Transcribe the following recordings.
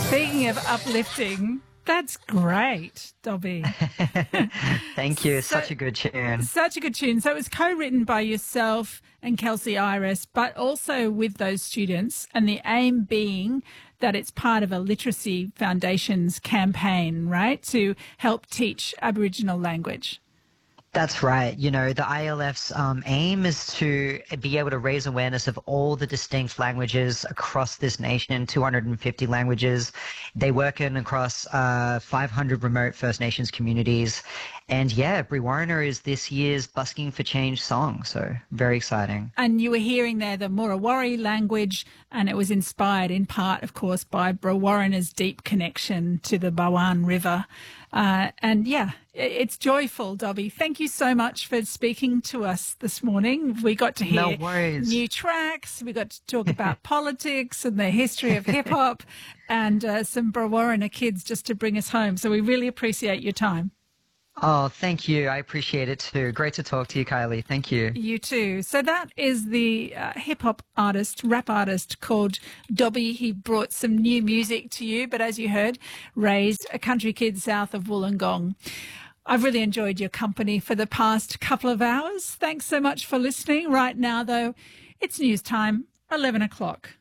Speaking of uplifting, that's great, Dobby. Thank you. Such a good tune. Such a good tune. So it was co-written by yourself and Kelsey Iris, but also with those students, and the aim being that it's part of a Literacy Foundation's campaign, right, to help teach Aboriginal language. That's right. You know, the ILF's aim is to be able to raise awareness of all the distinct languages across this nation, 250 languages. They work in across 500 remote First Nations communities. And yeah, Brewarrina is this year's Busking for Change song, so very exciting. And you were hearing there the Murrawarri language, and it was inspired in part, of course, by Brewarrina's deep connection to the Barwon River. And yeah, it's joyful, Dobby. Thank you so much for speaking to us this morning. We got to hear new tracks. We got to talk about politics and the history of hip hop and some Brewarrina kids just to bring us home. So we really appreciate your time. Oh, thank you. I appreciate it too. Great to talk to you, Kylie. Thank you. You too. So that is the hip-hop artist, rap artist called Dobby. He brought some new music to you, but as you heard, raised a country kid south of Wollongong. I've really enjoyed your company for the past couple of hours. Thanks so much for listening. Right now, though, it's news time, 11 o'clock.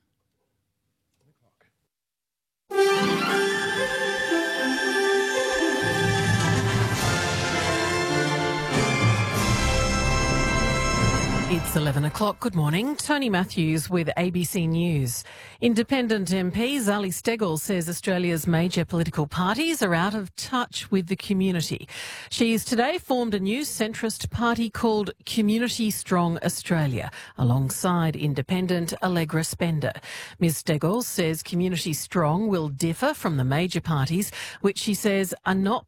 It's 11 o'clock. Good morning. Tony Matthews with ABC News. Independent MP Zali Steggall says Australia's major political parties are out of touch with the community. She's today formed a new centrist party called Community Strong Australia, alongside independent Allegra Spender. Ms Steggall says Community Strong will differ from the major parties, which she says are not